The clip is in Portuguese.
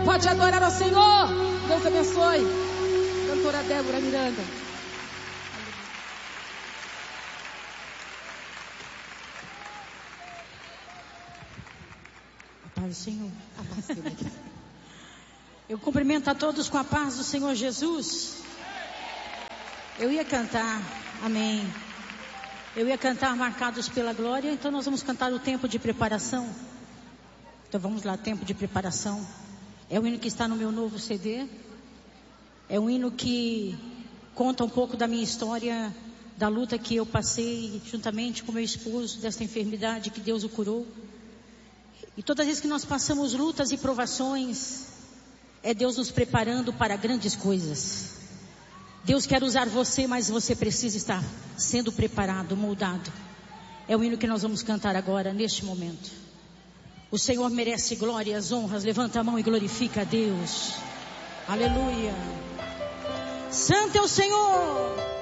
Pode adorar ao Senhor. Deus abençoe. Cantora Débora Miranda. A paz do Senhor. Eu cumprimento a todos com a paz do Senhor Jesus. Eu ia cantar, amém. Eu ia cantar Marcados pela Glória. Então nós vamos cantar o tempo de preparação. Então vamos lá, tempo de preparação. É um hino que está no meu novo CD. É um hino que conta um pouco da minha história, da luta que eu passei juntamente com meu esposo, desta enfermidade que Deus o curou. E todas as vezes que nós passamos lutas e provações, é Deus nos preparando para grandes coisas. Deus quer usar você, mas você precisa estar sendo preparado, moldado. É o hino que nós vamos cantar agora, neste momento. O Senhor merece glórias, honras. Levanta a mão e glorifica a Deus. Aleluia. Santo é o Senhor.